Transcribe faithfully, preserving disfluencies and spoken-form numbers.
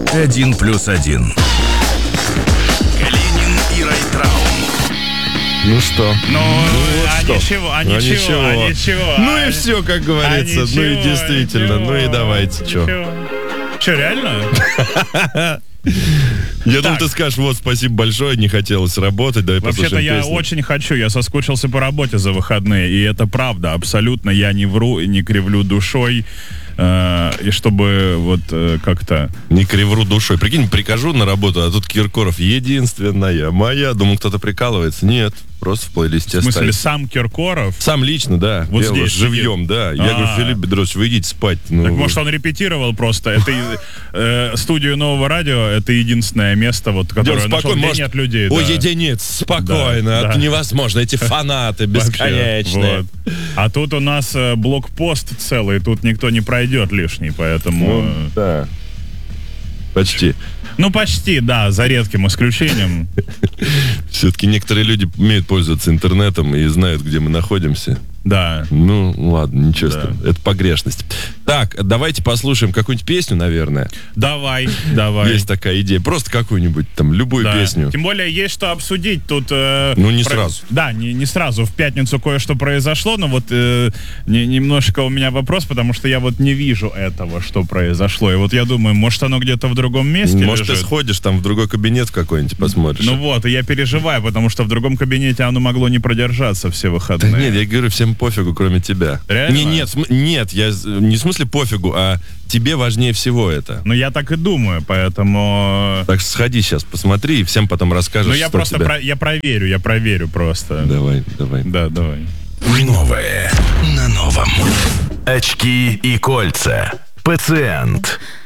Один плюс один. Калинин и Райтрау. Ну что? Ну, вот а что? ничего, а А ничего, ничего. а ничего. Ну а- и все, как а говорится. ничего, Ну и действительно, ничего, ну и давайте, что. Че, реально? Я думал, Так. ты скажешь, вот, спасибо большое, не хотелось работать, давай Вообще-то послушаем я песню. очень хочу, я соскучился по работе за выходные, и это правда, абсолютно, я не вру и не кривлю душой, э, и чтобы вот э, как-то... Не кривру душой. Прикинь, прикажу на работу, а тут Киркоров единственная моя. Думал, кто-то прикалывается. Нет, просто в плейлисте В смысле, оставить. сам Киркоров? Сам лично, да. Вот делал, здесь живьем, да. Я А. говорю, Филипп Бедросович, вы идите спать. Ну, Так, может, он репетировал просто. Это э, студию Нового радио, это единственное место, вот, которое Дём, нашел, спокойно, где может, нет людей. да. уединец, спокойно. Да, это да. невозможно. Эти фанаты Вообще, бесконечные. вот. А тут у нас э, блокпост целый, тут никто не пройдет лишний, поэтому... Ну, да. Почти. Ну, почти, да, за редким исключением. Все-таки некоторые люди умеют пользоваться интернетом и знают, где мы находимся. Да. Ну, ладно, ничего Да. страшного. Это погрешность. Так, давайте послушаем какую-нибудь песню, наверное. Давай, давай. Есть такая идея. Просто какую-нибудь, там, любую Да. песню. Тем более есть что обсудить тут. э, Ну, не сразу. Да, не, не сразу. В пятницу кое-что произошло, но вот э, не- немножко у меня вопрос, потому что я вот не вижу этого, что произошло. И вот я думаю, может, оно где-то в другом месте Может, ты лежит? сходишь там в другой кабинет какой-нибудь, посмотришь. Ну вот, и я переживаю, потому что в другом кабинете оно могло не продержаться все Да выходные. нет, я говорю, всем пофигу, кроме тебя. Реально? Не, нет, см- нет, я з- не в смысле пофигу, а тебе важнее всего это. Ну, я так и думаю, поэтому... Так что сходи сейчас, посмотри, и всем потом расскажешь, Ну, я что просто тебя... про- я проверю, я проверю просто. Давай, давай. Да, давай. Новое на новом. Очки и кольца. Пациент.